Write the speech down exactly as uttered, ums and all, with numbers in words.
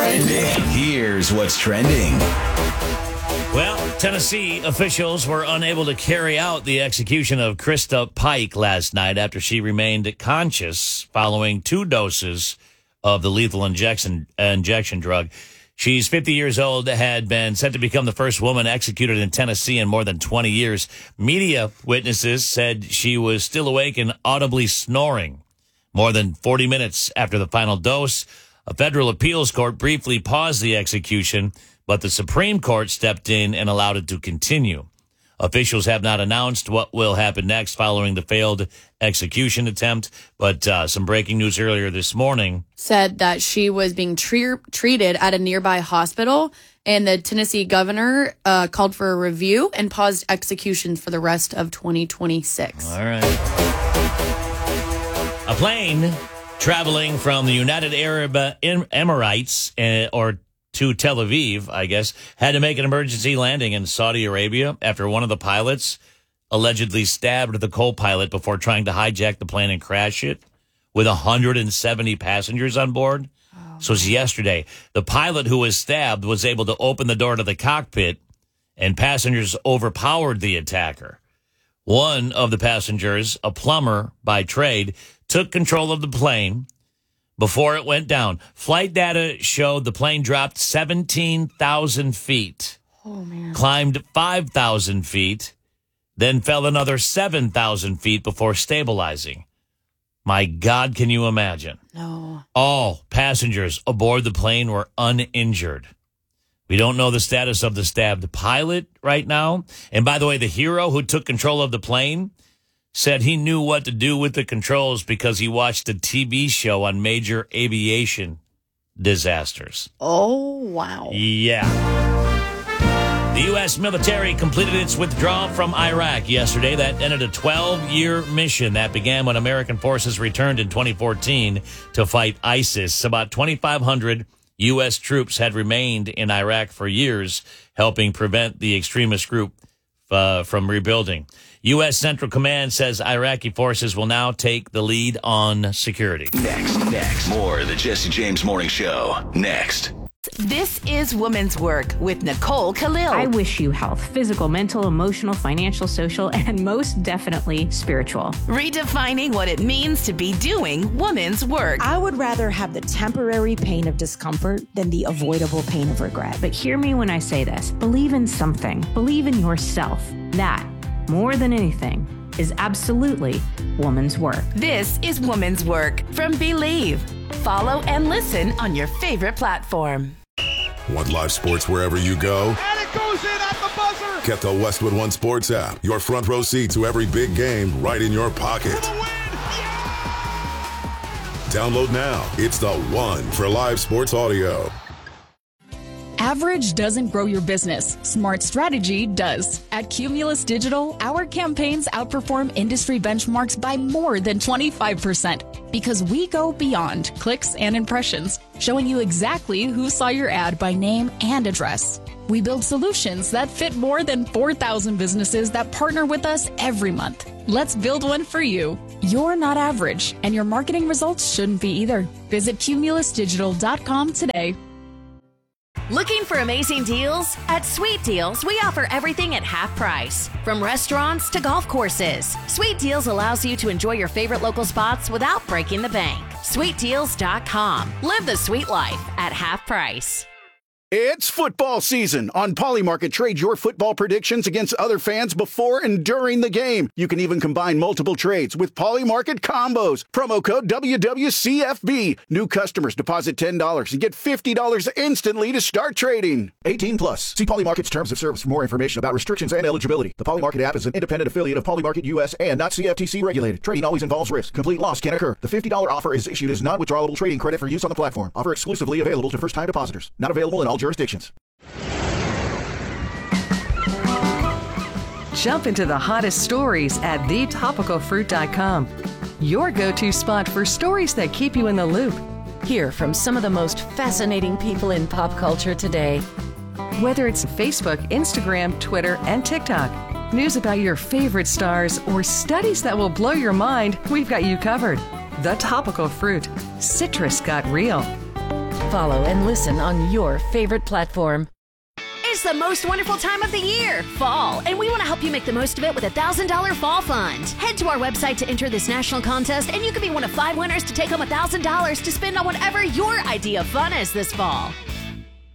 Trending. Here's what's trending. Well, Tennessee officials were unable to carry out the execution of Krista Pike last night after she remained conscious following two doses of the lethal injection injection drug. She's fifty years old, had been set to become the first woman executed in Tennessee in more than twenty years. Media witnesses said she was still awake and audibly snoring. More than forty minutes after the final dose, a federal appeals court briefly paused the execution, but the Supreme Court stepped in and allowed it to continue. Officials have not announced what will happen next following the failed execution attempt, but uh, some breaking news earlier this morning said that she was being tre- treated at a nearby hospital, and the Tennessee governor uh, called for a review and paused executions for the rest of twenty twenty-six. All right. A plane traveling from the United Arab Emirates uh, or to Tel Aviv, I guess, had to make an emergency landing in Saudi Arabia after one of the pilots allegedly stabbed the co-pilot before trying to hijack the plane and crash it with one hundred seventy passengers on board. Oh. So it's yesterday. The pilot who was stabbed was able to open the door to the cockpit, and passengers overpowered the attacker. One of the passengers, a plumber by trade, took control of the plane before it went down. Flight data showed the plane dropped seventeen thousand feet, oh, man. climbed five thousand feet, then fell another seven thousand feet before stabilizing. My God, can you imagine? No. All passengers aboard the plane were uninjured. We don't know the status of the stabbed pilot right now. And by the way, the hero who took control of the plane said he knew what to do with the controls because he watched a T V show on major aviation disasters. Oh, wow. Yeah. The U S military completed its withdrawal from Iraq yesterday. That ended a twelve-year mission that began when American forces returned in twenty fourteen to fight ISIS. About twenty-five hundred U S troops had remained in Iraq for years, helping prevent the extremist group uh, from rebuilding. U S Central Command says Iraqi forces will now take the lead on security. Next, next. More of the Jesse James Morning Show. Next. This is Woman's Work with Nicole Khalil. I wish you health, physical, mental, emotional, financial, social, and most definitely spiritual. Redefining what it means to be doing woman's work. I would rather have the temporary pain of discomfort than the avoidable pain of regret. But hear me when I say this. Believe in something. Believe in yourself. That, more than anything, is absolutely woman's work. This is Woman's Work from Believe. Follow and listen on your favorite platform. Want live sports wherever you go? And it goes in at the buzzer! Get the Westwood One Sports app. Your front row seat to every big game right in your pocket. For the win! Yeah! Download now. It's the one for live sports audio. Average doesn't grow your business. Smart strategy does. At Cumulus Digital, our campaigns outperform industry benchmarks by more than twenty-five percent because we go beyond clicks and impressions, showing you exactly who saw your ad by name and address. We build solutions that fit more than four thousand businesses that partner with us every month. Let's build one for you. You're not average, and your marketing results shouldn't be either. Visit cumulus digital dot com today. Looking for amazing deals? At Sweet Deals, we offer everything at half price. From restaurants to golf courses, Sweet Deals allows you to enjoy your favorite local spots without breaking the bank. sweet deals dot com. Live the sweet life at half price. It's football season. On Polymarket, trade your football predictions against other fans before and during the game. You can even combine multiple trades with Polymarket combos. Promo code W W C F B. New customers deposit ten dollars and get fifty dollars instantly to start trading. eighteen plus. See Polymarket's terms of service for more information about restrictions and eligibility. The Polymarket app is an independent affiliate of Polymarket U S and not C F T C regulated. Trading always involves risk. Complete loss can occur. The fifty dollars offer is issued as non-withdrawable trading credit for use on the platform. Offer exclusively available to first-time depositors. Not available in all jurisdictions. Jump into the hottest stories at the topical fruit dot com. Your go-to spot for stories that keep you in the loop. Hear from some of the most fascinating people in pop culture today. Whether it's Facebook, Instagram, Twitter, and TikTok, news about your favorite stars, or studies that will blow your mind, we've got you covered. The Topical Fruit. Citrus got real. Follow and listen on your favorite platform. It's the most wonderful time of the year, fall, and we want to help you make the most of it with a one thousand dollars fall fund. Head to our website to enter this national contest, and you could be one of five winners to take home one thousand dollars to spend on whatever your idea of fun is this fall.